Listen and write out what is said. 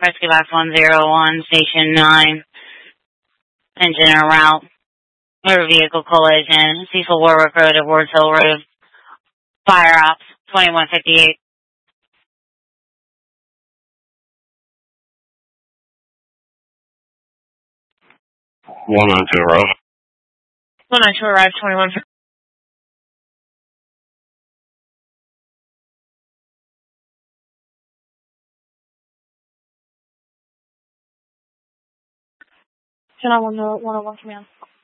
Rescue Box 101, Station 9. Engine en route. Motor vehicle collision. Cecil Warwick Road at Wards Hill Road. Fire Ops 2158. 102 arrive. 102 arrive 2158. Channel 101 command.